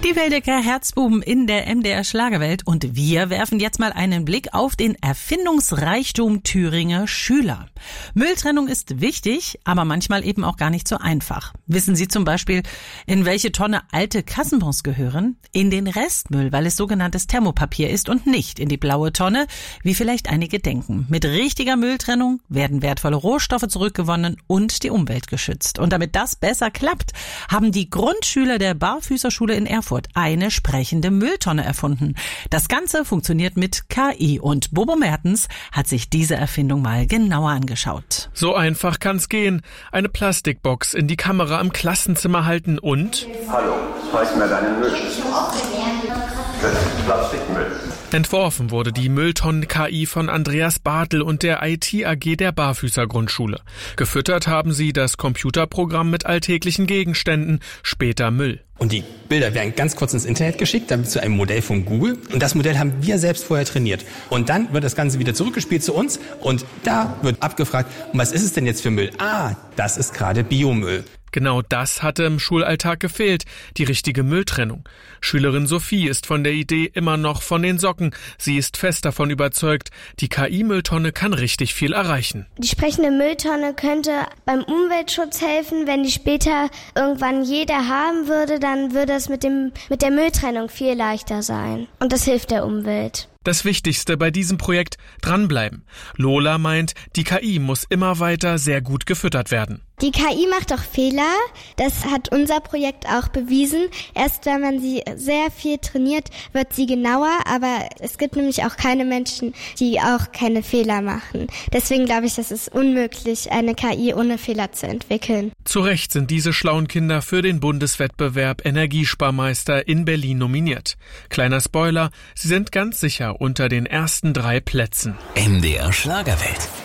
Die Wildecker Herzbuben in der MDR Schlagerwelt und wir werfen jetzt mal einen Blick auf den Erfindungsreichtum Thüringer Schüler. Mülltrennung ist wichtig, aber manchmal eben auch gar nicht so einfach. Wissen Sie zum Beispiel, in welche Tonne alte Kassenbons gehören? In den Restmüll, weil es sogenanntes Thermopapier ist und nicht in die blaue Tonne, wie vielleicht einige denken. Mit richtiger Mülltrennung werden wertvolle Rohstoffe zurückgewonnen und die Umwelt geschützt. Und damit das besser klappt, haben die Grundschüler der Barfüßerschule in Erfurt eine sprechende Mülltonne erfunden. Das Ganze funktioniert mit KI und Bobo Mertens hat sich diese Erfindung mal genauer angeschaut. So einfach kann's gehen. Eine Plastikbox in die Kamera im Klassenzimmer halten und... Hallo, zeig mir deinen Müll. Das ist Plastikmüll. Entworfen wurde die Mülltonnen-KI von Andreas Bartel und der IT-AG der Barfüßer Grundschule. Gefüttert haben sie das Computerprogramm mit alltäglichen Gegenständen, später Müll. Und die Bilder werden ganz kurz ins Internet geschickt, dann zu einem Modell von Google. Und das Modell haben wir selbst vorher trainiert. Und dann wird das Ganze wieder zurückgespielt zu uns. Und da wird abgefragt, was ist es denn jetzt für Müll? Das ist gerade Biomüll. Genau das hatte im Schulalltag gefehlt, die richtige Mülltrennung. Schülerin Sophie ist von der Idee immer noch von den Socken. Sie ist fest davon überzeugt, die KI-Mülltonne kann richtig viel erreichen. Die sprechende Mülltonne könnte beim Umweltschutz helfen. Wenn die später irgendwann jeder haben würde, dann würde es mit der Mülltrennung viel leichter sein. Und das hilft der Umwelt. Das Wichtigste bei diesem Projekt: dranbleiben. Lola meint, die KI muss immer weiter sehr gut gefüttert werden. Die KI macht auch Fehler. Das hat unser Projekt auch bewiesen. Erst wenn man sie sehr viel trainiert, wird sie genauer. Aber es gibt nämlich auch keine Menschen, die auch keine Fehler machen. Deswegen glaube ich, es ist unmöglich, eine KI ohne Fehler zu entwickeln. Zu Recht sind diese schlauen Kinder für den Bundeswettbewerb Energiesparmeister in Berlin nominiert. Kleiner Spoiler, sie sind ganz sicher unter den ersten 3 Plätzen. MDR Schlagerwelt.